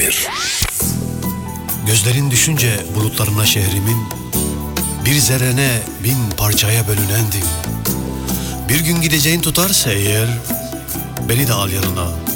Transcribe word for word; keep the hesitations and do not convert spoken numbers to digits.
Gözlerin düşünce bulutlarına şehrimin, bir zerrene bin parçaya bölünendim. Bir gün gideceğin tutarsa eğer, beni de al yanına.